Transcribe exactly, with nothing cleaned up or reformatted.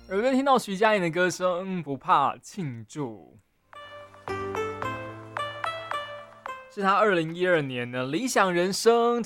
耳边听到徐佳莹的歌声，不怕庆祝，是她二零一二年的《理想人生》